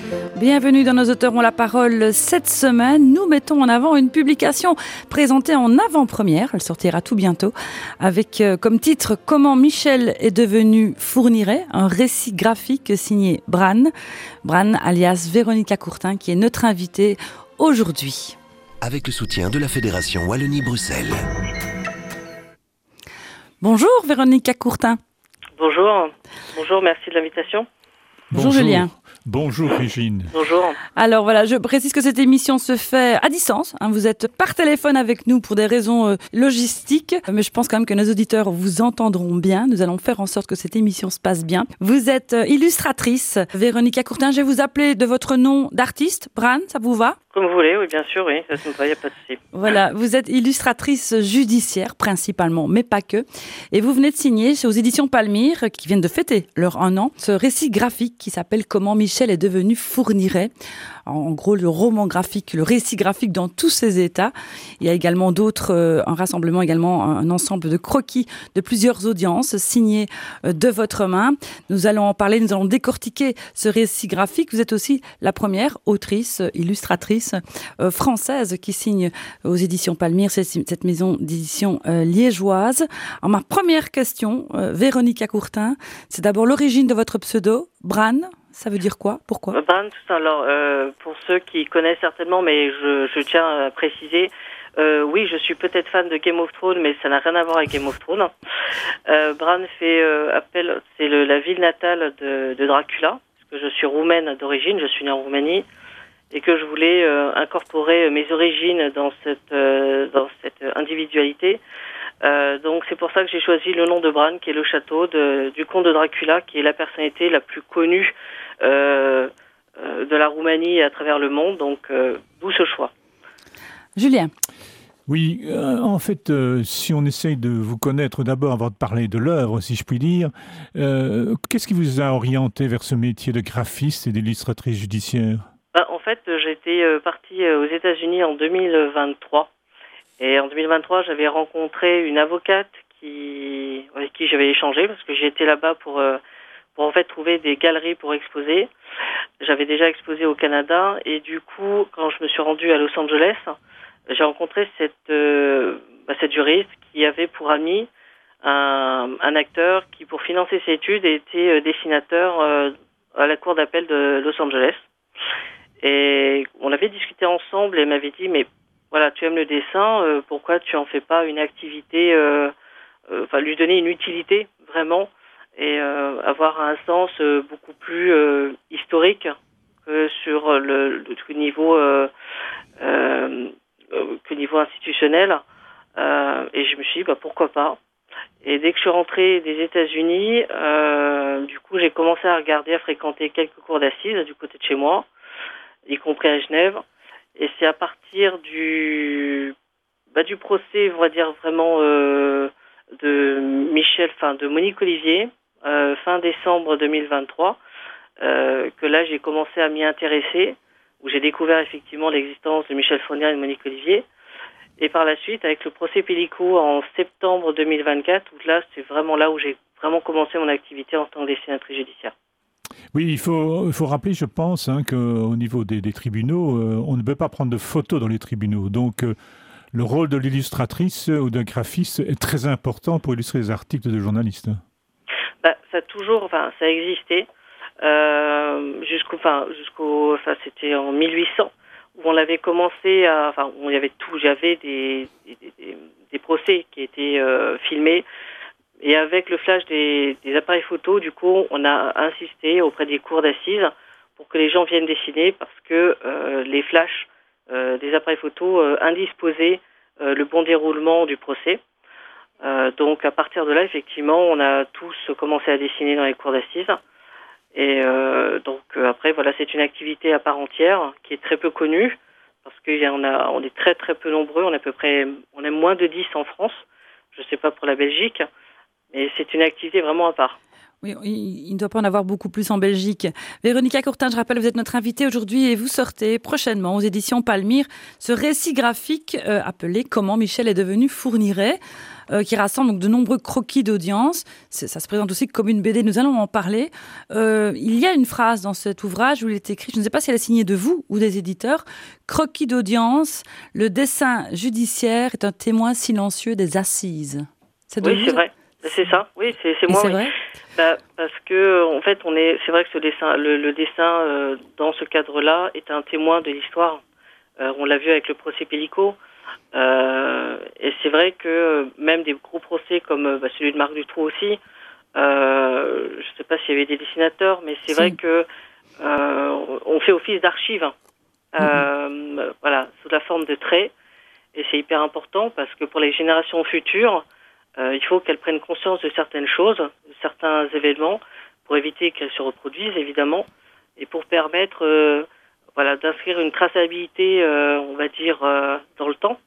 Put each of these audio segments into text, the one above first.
Bienvenue dans Nos auteurs ont la parole. Cette semaine, nous mettons en avant une publication présentée en avant-première. Elle sortira tout bientôt avec comme titre « Comment Michel est devenu Fourniret », un récit graphique signé Bran. Bran alias Véronica Courtin qui est notre invitée aujourd'hui. Avec le soutien de la Fédération Wallonie-Bruxelles. Bonjour Véronica Courtin. Bonjour, merci de l'invitation. Bonjour Julien. Bonjour Régine. Bonjour. Alors voilà, je précise que cette émission se fait à distance. Vous êtes par téléphone avec nous pour des raisons logistiques, mais je pense quand même que nos auditeurs vous entendront bien. Nous allons faire en sorte que cette émission se passe bien. Vous êtes illustratrice, Véronica Courtin. Je vais vous appeler de votre nom d'artiste, Bran, ça vous va ? Comme vous voulez, oui, bien sûr, oui, ça me va, il n'y a pas de souci. Voilà, vous êtes illustratrice judiciaire principalement, mais pas que. Et vous venez de signer aux éditions Palmyre, qui viennent de fêter leur 1 an, ce récit graphique qui s'appelle « Comment Michel est devenu Fourniret ». En gros, le roman graphique, le récit graphique dans tous ses états. Il y a également d'autres, un rassemblement également, un ensemble de croquis de plusieurs audiences signés de votre main. Nous allons en parler, nous allons décortiquer ce récit graphique. Vous êtes aussi la première autrice, illustratrice française qui signe aux éditions Palmyre, cette maison d'édition liégeoise. Alors, ma première question, Véronica Courtin, c'est d'abord l'origine de votre pseudo, Bran. Ça veut dire quoi ? Pourquoi ? Bran, alors, pour ceux qui connaissent certainement, mais je tiens à préciser, oui, je suis peut-être fan de Game of Thrones, mais ça n'a rien à voir avec Game of Thrones. Bran fait appel, c'est la ville natale de Dracula, parce que je suis roumaine d'origine, je suis née en Roumanie, et que je voulais incorporer mes origines dans cette individualité. Donc c'est pour ça que j'ai choisi le nom de Bran, qui est le château du comte de Dracula, qui est la personnalité la plus connue de la Roumanie à travers le monde, donc d'où ce choix. Julien. Oui, en fait, si on essaye de vous connaître d'abord avant de parler de l'œuvre, si je puis dire, qu'est-ce qui vous a orienté vers ce métier de graphiste et d'illustratrice judiciaire ? En fait, j'étais partie aux États-Unis en 2023. Et en 2023, j'avais rencontré une avocate avec qui j'avais échangé, parce que j'étais là-bas pour en fait trouver des galeries pour exposer. J'avais déjà exposé au Canada, et du coup, quand je me suis rendue à Los Angeles, j'ai rencontré cette juriste qui avait pour ami un acteur qui, pour financer ses études, était dessinateur à la cour d'appel de Los Angeles. Et on avait discuté ensemble, et elle m'avait dit, mais voilà, tu aimes le dessin, pourquoi tu en fais pas une activité, lui donner une utilité vraiment, et avoir un sens beaucoup plus historique que sur le niveau institutionnel. Et je me suis dit, pourquoi pas. Et dès que je suis rentrée des États-Unis, du coup, j'ai commencé à fréquenter quelques cours d'assises du côté de chez moi, y compris à Genève. Et c'est à partir du procès, on va dire vraiment, de Monique Olivier, fin décembre 2023, que là j'ai commencé à m'y intéresser, où j'ai découvert effectivement l'existence de Michel Fourniret et de Monique Olivier. Et par la suite, avec le procès Pellicot en septembre 2024, où là c'est vraiment là où j'ai vraiment commencé mon activité en tant que dessinatrice judiciaire. Oui, il faut rappeler, je pense, qu'au niveau des tribunaux, on ne peut pas prendre de photos dans les tribunaux. Donc, le rôle de l'illustratrice ou d'un graphiste est très important pour illustrer les articles de journalistes. Ça a existé c'était en 1800 où on avait commencé où il y avait tout. J'avais des procès qui étaient filmés. Et avec le flash des appareils photo, du coup, on a insisté auprès des cours d'assises pour que les gens viennent dessiner, parce que les flashs des appareils photo indisposaient le bon déroulement du procès. Donc, à partir de là, effectivement, on a tous commencé à dessiner dans les cours d'assises. Et après, voilà, c'est une activité à part entière qui est très peu connue, parce on est très très peu nombreux. On est moins de 10 en France. Je ne sais pas pour la Belgique. Mais c'est une activité vraiment à part. Oui, il ne doit pas en avoir beaucoup plus en Belgique. Véronica Courtin, je rappelle, vous êtes notre invitée aujourd'hui et vous sortez prochainement aux éditions Palmyre ce récit graphique appelé « Comment Michel est devenu Fourniret ». qui rassemble donc de nombreux croquis d'audience. Ça se présente aussi comme une BD, nous allons en parler. Il y a une phrase dans cet ouvrage où il est écrit, je ne sais pas si elle est signée de vous ou des éditeurs, « Croquis d'audience, le dessin judiciaire est un témoin silencieux des assises ». Oui, c'est vrai. C'est ça, oui, c'est moi. C'est oui. vrai parce que en fait, c'est vrai que ce dessin, le dessin dans ce cadre-là est un témoin de l'histoire. On l'a vu avec le procès Pellico, et c'est vrai que même des gros procès comme celui de Marc Dutroux aussi, je ne sais pas s'il y avait des dessinateurs, mais c'est vrai que on fait office d'archive, voilà, sous la forme de traits, et c'est hyper important parce que pour les générations futures. Il faut qu'elles prennent conscience de certaines choses, de certains événements, pour éviter qu'elles se reproduisent, évidemment, et pour permettre d'inscrire une traçabilité, on va dire, dans le temps.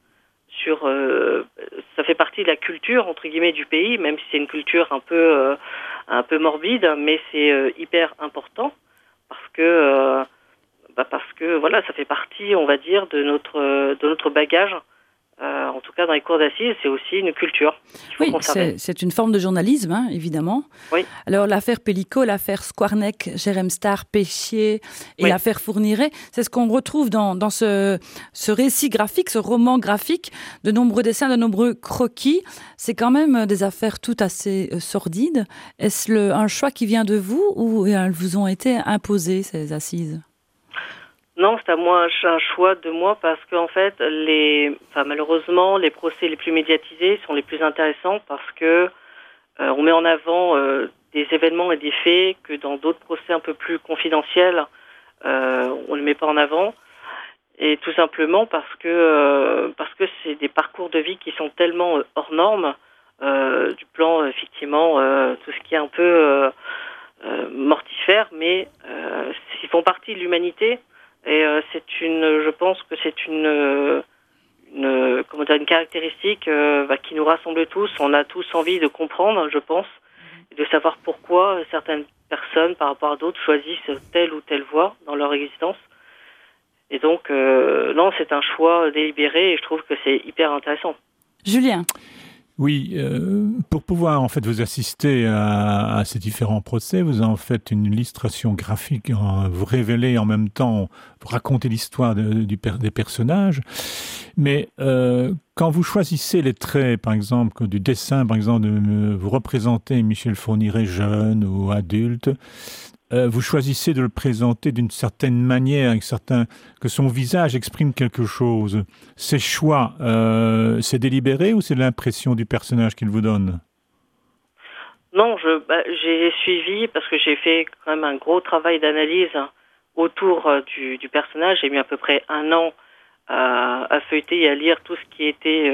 Ça fait partie de la culture, entre guillemets, du pays, même si c'est une culture un peu morbide, mais c'est hyper important, parce que voilà, ça fait partie, on va dire, de notre bagage. En tout cas, dans les cours d'assises, c'est aussi une culture. Oui, c'est une forme de journalisme, hein, évidemment. Oui. Alors, l'affaire Pellico, l'affaire Squarneck, Jérém Star, Péchier et l'affaire Fourniret, c'est ce qu'on retrouve dans ce récit graphique, ce roman graphique, de nombreux dessins, de nombreux croquis. C'est quand même des affaires toutes assez sordides. Est-ce un choix qui vient de vous ou elles vous ont été imposées, ces assises ? Non, c'est un choix de moi parce qu'en fait, malheureusement, les procès les plus médiatisés sont les plus intéressants parce que on met en avant des événements et des faits que dans d'autres procès un peu plus confidentiels, on ne met pas en avant. Et tout simplement parce que c'est des parcours de vie qui sont tellement hors normes, du plan effectivement tout ce qui est un peu mortifère, mais ils font partie de l'humanité. Et je pense que c'est une caractéristique qui nous rassemble tous. On a tous envie de comprendre, je pense, et de savoir pourquoi certaines personnes, par rapport à d'autres, choisissent telle ou telle voie dans leur existence. Et donc, non, c'est un choix délibéré et je trouve que c'est hyper intéressant. Julien. Oui, pour pouvoir en fait vous assister à ces différents procès, vous en faites une illustration graphique, vous révélez en même temps, vous racontez l'histoire des personnages. Mais quand vous choisissez les traits, par exemple, du dessin, par exemple, vous représentez Michel Fourniret jeune ou adulte, vous choisissez de le présenter d'une certaine manière, que son visage exprime quelque chose. Ces choix, c'est délibéré ou c'est l'impression du personnage qu'il vous donne ? Non, j'ai suivi parce que j'ai fait quand même un gros travail d'analyse autour du personnage. J'ai mis à peu près 1 an à feuilleter et à lire tout ce qui était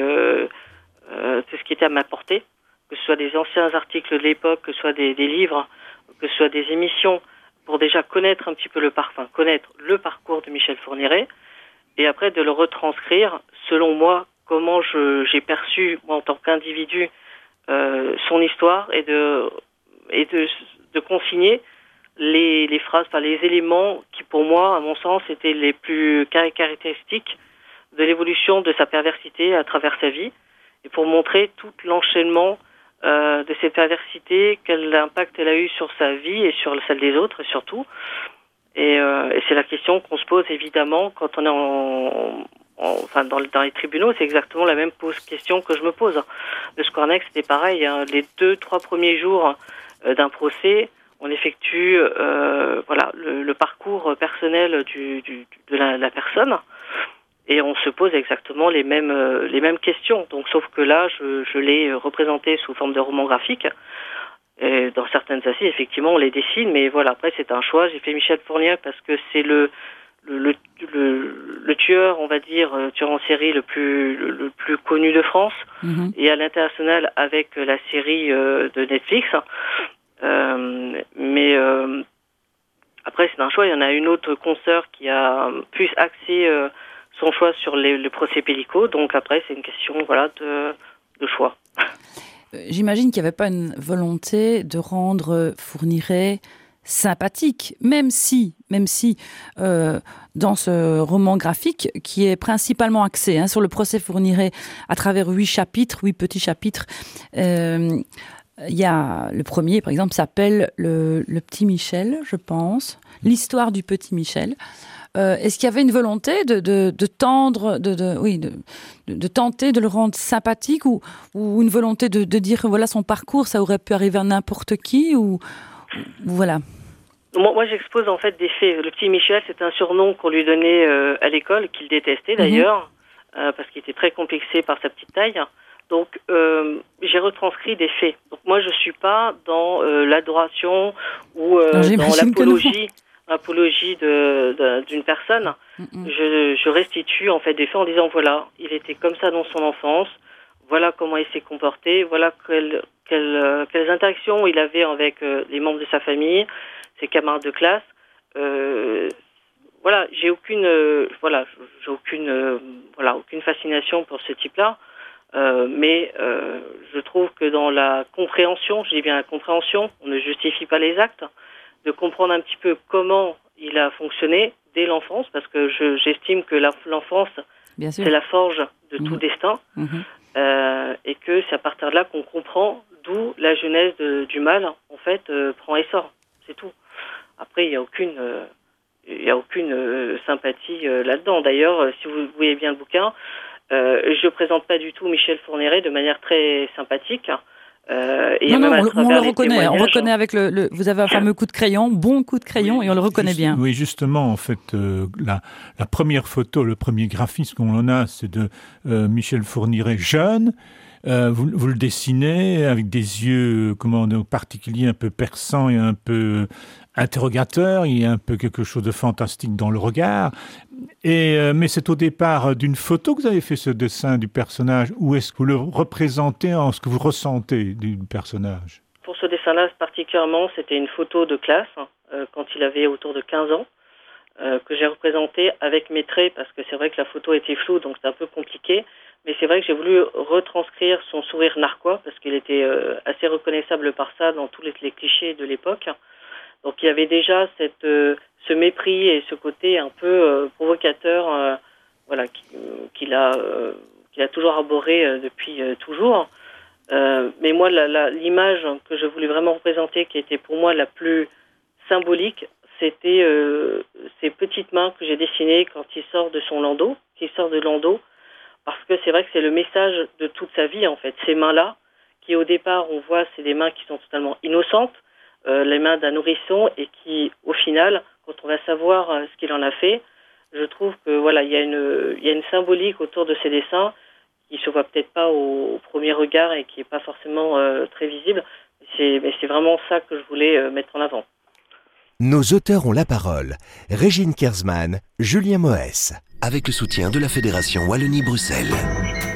à ma portée, que ce soit des anciens articles de l'époque, que ce soit des livres, que ce soit des émissions, pour déjà connaître un petit peu connaître le parcours de Michel Fourniret, et après de le retranscrire selon moi, comment j'ai perçu, moi en tant qu'individu, son histoire, et de consigner les phrases, les éléments qui pour moi, à mon sens, étaient les plus caractéristiques de l'évolution de sa perversité à travers sa vie, et pour montrer tout l'enchaînement de cette perversité, quel impact elle a eu sur sa vie et sur celle des autres surtout. Et c'est la question qu'on se pose évidemment quand on est dans les tribunaux. C'est exactement la même question que je me pose. Le Squarneck, c'était pareil. Les 2-3 premiers jours d'un procès, on effectue le parcours personnel de la personne. Et on se pose exactement les mêmes questions. Donc, sauf que là, je l'ai représenté sous forme de roman graphique. Et dans certaines assises, effectivement, on les dessine. Mais voilà, après, c'est un choix. J'ai fait Michel Fourniret parce que c'est le tueur, on va dire, tueur en série le plus connu de France. Mm-hmm. Et à l'international avec la série de Netflix. Après, c'est un choix. Il y en a une autre consoeur qui a plus axé son choix sur le procès Pellico. Donc après, c'est une question de choix. J'imagine qu'il n'y avait pas une volonté de rendre Fourniret sympathique, même si dans ce roman graphique qui est principalement axé sur le procès Fourniret à travers 8 petits chapitres. Il y a le premier, par exemple, s'appelle le petit Michel, je pense, l'histoire du petit Michel. Est-ce qu'il y avait une volonté de tenter de le rendre sympathique ou une volonté de dire que voilà son parcours, ça aurait pu arriver à n'importe qui ou voilà. Moi, j'expose en fait des faits. Le petit Michel, c'est un surnom qu'on lui donnait à l'école, qu'il détestait d'ailleurs, parce qu'il était très complexé par sa petite taille. Donc, j'ai retranscrit des faits. Donc, moi, je suis pas dans l'adoration ou dans l'apologie d'une personne. Je restitue en fait des faits en disant voilà, il était comme ça dans son enfance. Voilà comment il s'est comporté. Voilà quelles interactions il avait avec les membres de sa famille, ses camarades de classe. Voilà, j'ai aucune fascination pour ce type-là. Mais je trouve que dans la compréhension, je dis bien la compréhension, on ne justifie pas les actes, de comprendre un petit peu comment il a fonctionné dès l'enfance, parce que j'estime que l'enfance, c'est la forge de tout destin, et que c'est à partir de là qu'on comprend d'où la genèse du mal, en fait, prend essor. C'est tout. Après, il n'y a aucune sympathie là-dedans. D'ailleurs, si vous voyez bien le bouquin, je ne présente pas du tout Michel Fourniret de manière très sympathique. On le reconnaît. On reconnaît avec vous avez un fameux coup de crayon, bon coup de crayon, et on le reconnaît bien. Oui, justement, en fait, la première photo, le premier graphisme qu'on en a, c'est de Michel Fourniret jeune. Vous le dessinez avec des yeux particuliers, un peu perçants et un peu interrogateurs. Il y a un peu quelque chose de fantastique dans le regard. Mais c'est au départ d'une photo que vous avez fait ce dessin du personnage, ou est-ce que vous le représentez en ce que vous ressentez du personnage? Pour ce dessin-là particulièrement, c'était une photo de classe quand il avait autour de 15 ans que j'ai représenté avec mes traits, parce que c'est vrai que la photo était floue, donc c'est un peu compliqué. Mais c'est vrai que j'ai voulu retranscrire son sourire narquois, parce qu'il était assez reconnaissable par ça dans tous les clichés de l'époque. Donc il y avait déjà ce mépris et ce côté un peu provocateur, qu'il a toujours arboré depuis toujours. Mais moi, l'image que je voulais vraiment représenter, qui était pour moi la plus symbolique, c'était ces petites mains que j'ai dessinées quand il sort de son landau, parce que c'est vrai que c'est le message de toute sa vie, en fait. Ces mains-là, qui au départ, on voit, c'est des mains qui sont totalement innocentes, les mains d'un nourrisson, et qui, au final, quand on va savoir ce qu'il en a fait, je trouve que voilà, il y a une symbolique autour de ces dessins qui se voit peut-être pas au premier regard et qui est pas forcément très visible. Mais c'est vraiment ça que je voulais mettre en avant. Nos auteurs ont la parole. Régine Kersman, Julien Moès. Avec le soutien de la Fédération Wallonie-Bruxelles.